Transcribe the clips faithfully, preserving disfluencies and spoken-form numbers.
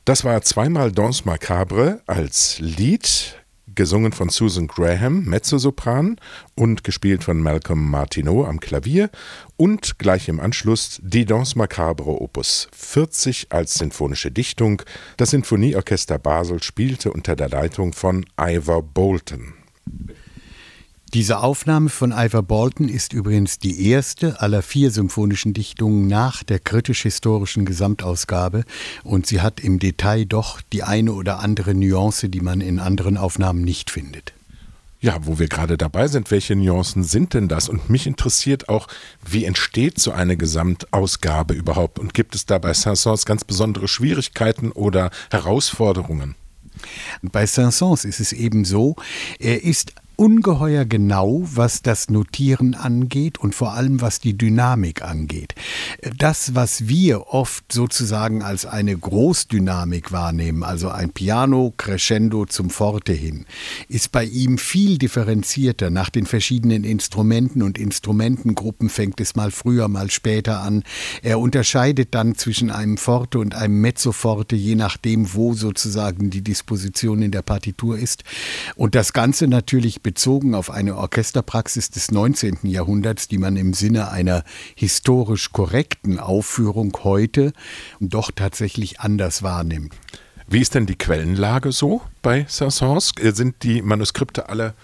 Das war zweimal Danse Macabre als Lied, gesungen von Susan Graham, Mezzosopran, und gespielt von Malcolm Martineau am Klavier, und gleich im Anschluss die Danse Macabre Opus vierzig als sinfonische Dichtung. Das Sinfonieorchester Basel spielte unter der Leitung von Ivor Bolton. Diese Aufnahme von Ivor Bolton ist übrigens die erste aller vier symphonischen Dichtungen nach der kritisch-historischen Gesamtausgabe, und sie hat im Detail doch die eine oder andere Nuance, die man in anderen Aufnahmen nicht findet. Ja, wo wir gerade dabei sind, welche Nuancen sind denn das? Und mich interessiert auch, wie entsteht so eine Gesamtausgabe überhaupt? Und gibt es da bei Saint-Saëns ganz besondere Schwierigkeiten oder Herausforderungen? Bei Saint-Saëns ist es eben so, er ist ungeheuer genau, was das Notieren angeht und vor allem was die Dynamik angeht. Das, was wir oft sozusagen als eine Großdynamik wahrnehmen, also ein Piano crescendo zum Forte hin, ist bei ihm viel differenzierter. Nach den verschiedenen Instrumenten und Instrumentengruppen fängt es mal früher, mal später an. Er unterscheidet dann zwischen einem Forte und einem Mezzoforte, je nachdem, wo sozusagen die Disposition in der Partitur ist. Und das Ganze natürlich bezogen auf eine Orchesterpraxis des neunzehnten Jahrhunderts, die man im Sinne einer historisch korrekten Aufführung heute doch tatsächlich anders wahrnimmt. Wie ist denn die Quellenlage so bei Saint-Saëns? Sind die Manuskripte alle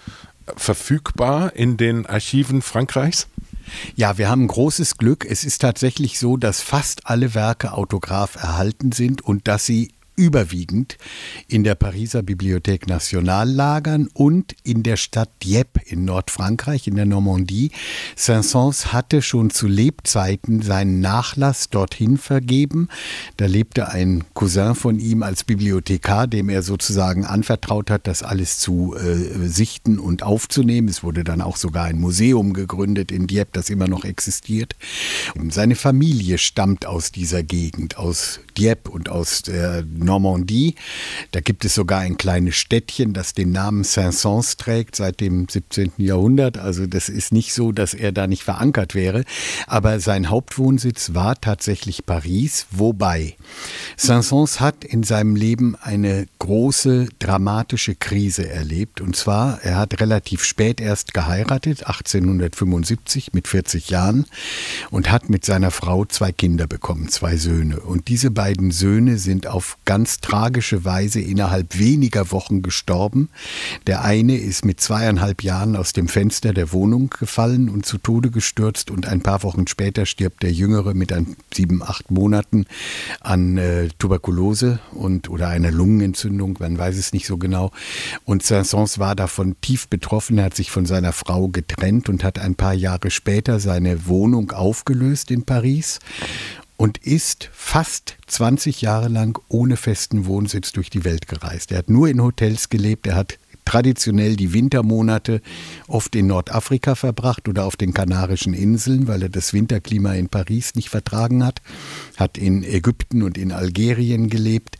verfügbar in den Archiven Frankreichs? Ja, wir haben großes Glück. Es ist tatsächlich so, dass fast alle Werke autograph erhalten sind und dass sie überwiegend in der Pariser Bibliothèque Nationale lagern und in der Stadt Dieppe in Nordfrankreich, in der Normandie. Saint-Saëns hatte schon zu Lebzeiten seinen Nachlass dorthin vergeben. Da lebte ein Cousin von ihm als Bibliothekar, dem er sozusagen anvertraut hat, das alles zu äh, sichten und aufzunehmen. Es wurde dann auch sogar ein Museum gegründet in Dieppe, das immer noch existiert. Seine Familie stammt aus dieser Gegend, aus Dieppe und aus der Normandie. Da gibt es sogar ein kleines Städtchen, das den Namen Saint-Saëns trägt seit dem siebzehnten Jahrhundert. Also das ist nicht so, dass er da nicht verankert wäre. Aber sein Hauptwohnsitz war tatsächlich Paris, wobei Saint-Saëns hat in seinem Leben eine große dramatische Krise erlebt. Und zwar, er hat relativ spät erst geheiratet, achtzehnhundertfünfundsiebzig mit vierzig Jahren, und hat mit seiner Frau zwei Kinder bekommen, zwei Söhne. Und diese beiden Söhne sind auf ganz tragische Weise innerhalb weniger Wochen gestorben. Der eine ist mit zweieinhalb Jahren aus dem Fenster der Wohnung gefallen und zu Tode gestürzt, und ein paar Wochen später stirbt der Jüngere mit ein, sieben, acht Monaten an äh, Tuberkulose und oder einer Lungenentzündung, man weiß es nicht so genau. Und Saint-Saëns war davon tief betroffen. Er hat sich von seiner Frau getrennt und hat ein paar Jahre später seine Wohnung aufgelöst in Paris und ist fast zwanzig Jahre lang ohne festen Wohnsitz durch die Welt gereist. Er hat nur in Hotels gelebt, er hat traditionell die Wintermonate oft in Nordafrika verbracht oder auf den Kanarischen Inseln, weil er das Winterklima in Paris nicht vertragen hat, hat in Ägypten und in Algerien gelebt,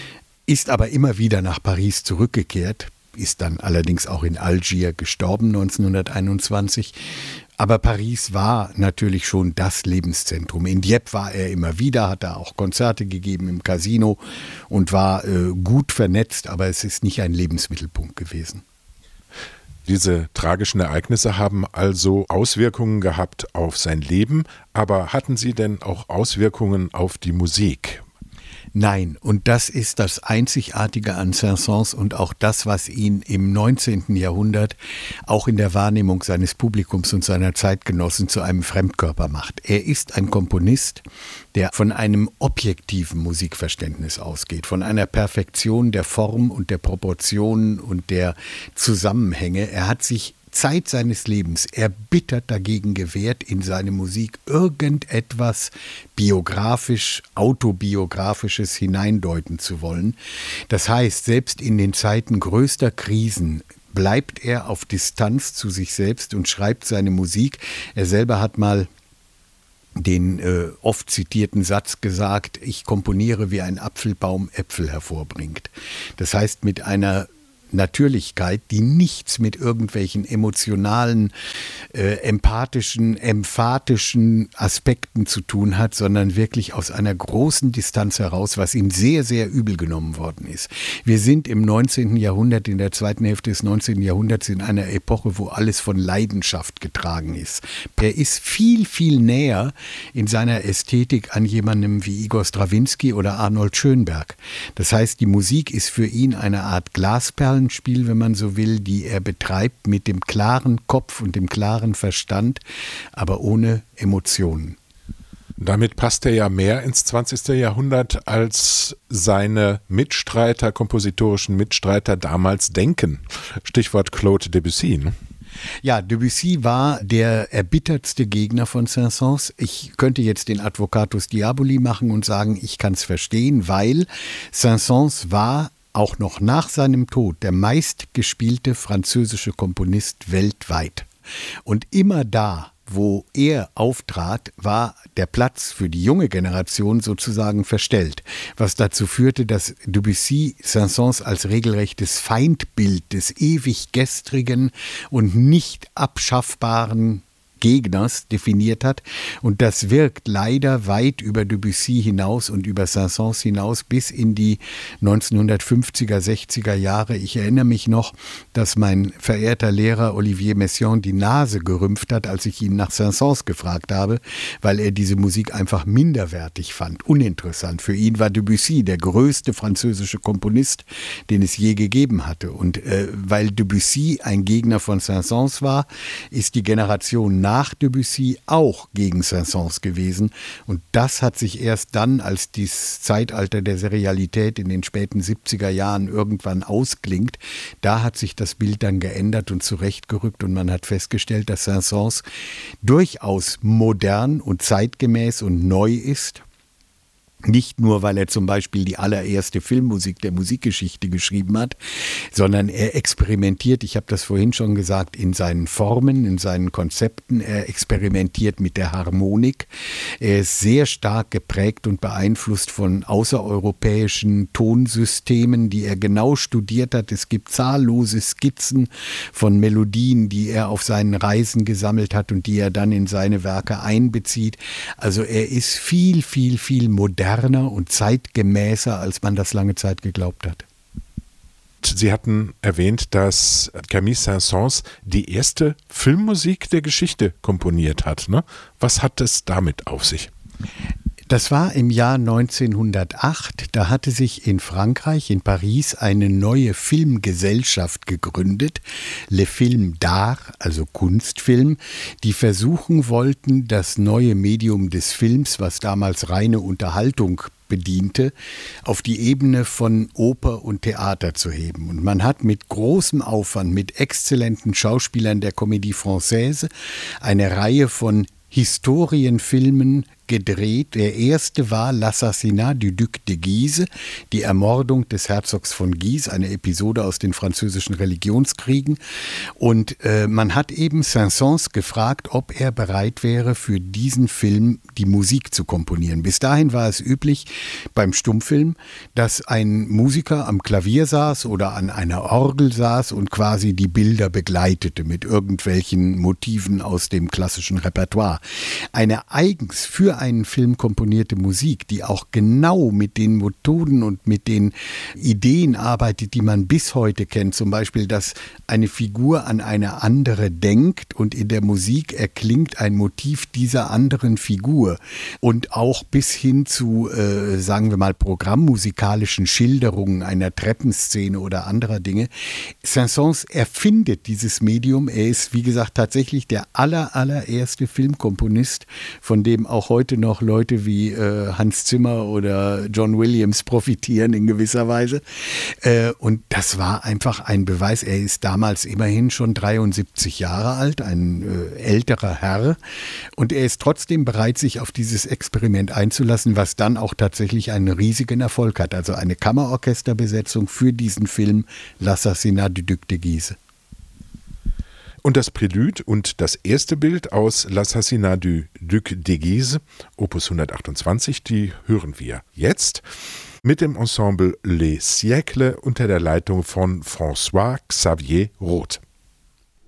ist aber immer wieder nach Paris zurückgekehrt, ist dann allerdings auch in Algier gestorben neunzehnhunderteinundzwanzig. Aber Paris war natürlich schon das Lebenszentrum. In Dieppe war er immer wieder, hat er auch Konzerte gegeben im Casino und war äh, gut vernetzt, aber es ist nicht ein Lebensmittelpunkt gewesen. Diese tragischen Ereignisse haben also Auswirkungen gehabt auf sein Leben, aber hatten sie denn auch Auswirkungen auf die Musik? Nein, und das ist das Einzigartige an Saint-Saëns und auch das, was ihn im neunzehnten Jahrhundert auch in der Wahrnehmung seines Publikums und seiner Zeitgenossen zu einem Fremdkörper macht. Er ist ein Komponist, der von einem objektiven Musikverständnis ausgeht, von einer Perfektion der Form und der Proportionen und der Zusammenhänge. Er hat sich Zeit seines Lebens erbittert dagegen gewehrt, in seine Musik irgendetwas biografisch, autobiografisches hineindeuten zu wollen. Das heißt, selbst in den Zeiten größter Krisen bleibt er auf Distanz zu sich selbst und schreibt seine Musik. Er selber hat mal den äh, oft zitierten Satz gesagt: Ich komponiere, wie ein Apfelbaum Äpfel hervorbringt. Das heißt, mit einer Natürlichkeit, die nichts mit irgendwelchen emotionalen, äh, empathischen, emphatischen Aspekten zu tun hat, sondern wirklich aus einer großen Distanz heraus, was ihm sehr, sehr übel genommen worden ist. Wir sind im neunzehnten Jahrhundert, in der zweiten Hälfte des neunzehnten Jahrhunderts in einer Epoche, wo alles von Leidenschaft getragen ist. Er ist viel, viel näher in seiner Ästhetik an jemandem wie Igor Strawinski oder Arnold Schönberg. Das heißt, die Musik ist für ihn eine Art Glasperlen Spiel, wenn man so will, die er betreibt mit dem klaren Kopf und dem klaren Verstand, aber ohne Emotionen. Damit passt er ja mehr ins zwanzigste Jahrhundert, als seine Mitstreiter, kompositorischen Mitstreiter damals denken. Stichwort Claude Debussy, ne? Ja, Debussy war der erbittertste Gegner von Saint-Saëns. Ich könnte jetzt den Advocatus Diaboli machen und sagen, ich kann es verstehen, weil Saint-Saëns war auch noch nach seinem Tod der meistgespielte französische Komponist weltweit. Und immer da, wo er auftrat, war der Platz für die junge Generation sozusagen verstellt, was dazu führte, dass Debussy Saint-Saëns als regelrechtes Feindbild des ewig gestrigen und nicht abschaffbaren Gegners definiert hat, und das wirkt leider weit über Debussy hinaus und über Saint-Saëns hinaus bis in die neunzehnhundertfünfziger, sechziger Jahre. Ich erinnere mich noch, dass mein verehrter Lehrer Olivier Messiaen die Nase gerümpft hat, als ich ihn nach Saint-Saëns gefragt habe, weil er diese Musik einfach minderwertig fand, uninteressant. Für ihn war Debussy der größte französische Komponist, den es je gegeben hatte. Und äh, weil Debussy ein Gegner von Saint-Saëns war, ist die Generation nach nach Debussy auch gegen Saint-Saëns gewesen. Und das hat sich erst dann, als das Zeitalter der Serialität in den späten siebziger Jahren irgendwann ausklingt, da hat sich das Bild dann geändert und zurechtgerückt, und man hat festgestellt, dass Saint-Saëns durchaus modern und zeitgemäß und neu ist. Nicht nur, weil er zum Beispiel die allererste Filmmusik der Musikgeschichte geschrieben hat, sondern er experimentiert, ich habe das vorhin schon gesagt, in seinen Formen, in seinen Konzepten. Er experimentiert mit der Harmonik. Er ist sehr stark geprägt und beeinflusst von außereuropäischen Tonsystemen, die er genau studiert hat. Es gibt zahllose Skizzen von Melodien, die er auf seinen Reisen gesammelt hat und die er dann in seine Werke einbezieht. Also er ist viel, viel, viel moderner und zeitgemäßer, als man das lange Zeit geglaubt hat. Sie hatten erwähnt, dass Camille Saint-Saëns die erste Filmmusik der Geschichte komponiert hat, ne? Was hat es damit auf sich? Das war im Jahr neunzehnhundertacht. Da hatte sich in Frankreich, in Paris, eine neue Filmgesellschaft gegründet, Le Film d'Art, also Kunstfilm, die versuchen wollten, das neue Medium des Films, was damals reine Unterhaltung bediente, auf die Ebene von Oper und Theater zu heben. Und man hat mit großem Aufwand, mit exzellenten Schauspielern der Comédie Française eine Reihe von Historienfilmen gedreht. Der erste war L'Assassinat du Duc de Guise, die Ermordung des Herzogs von Guise, eine Episode aus den französischen Religionskriegen. Und äh, man hat eben Saint-Saëns gefragt, ob er bereit wäre, für diesen Film die Musik zu komponieren. Bis dahin war es üblich beim Stummfilm, dass ein Musiker am Klavier saß oder an einer Orgel saß und quasi die Bilder begleitete mit irgendwelchen Motiven aus dem klassischen Repertoire. Eine eigens für einen Film komponierte Musik, die auch genau mit den Methoden und mit den Ideen arbeitet, die man bis heute kennt. Zum Beispiel, dass eine Figur an eine andere denkt und in der Musik erklingt ein Motiv dieser anderen Figur. Und auch bis hin zu, äh, sagen wir mal, programmmusikalischen Schilderungen einer Treppenszene oder anderer Dinge. Saint-Saëns erfindet dieses Medium. Er ist, wie gesagt, tatsächlich der aller, allererste Filmkomponist, von dem auch heute noch Leute wie äh, Hans Zimmer oder John Williams profitieren in gewisser Weise. Äh, und das war einfach ein Beweis. Er ist damals immerhin schon dreiundsiebzig Jahre alt, ein äh, älterer Herr. Und er ist trotzdem bereit, sich auf dieses Experiment einzulassen, was dann auch tatsächlich einen riesigen Erfolg hat. Also eine Kammerorchesterbesetzung für diesen Film L'Assassinat du Duc de Guise. Und das Prälude und das erste Bild aus L'Assassinat du Duc de Guise, Opus hundertachtundzwanzig, die hören wir jetzt. mit dem Ensemble Les Siècles unter der Leitung von François Xavier Roth.